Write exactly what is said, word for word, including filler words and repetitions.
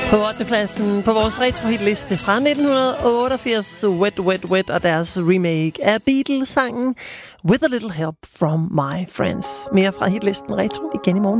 På ottende pladsen på vores retro-hitliste fra nitten otteogfirs, Wet, Wet, Wet og deres remake af Beatles-sangen With a Little Help from My Friends. Mere fra hitlisten retro igen i morgen.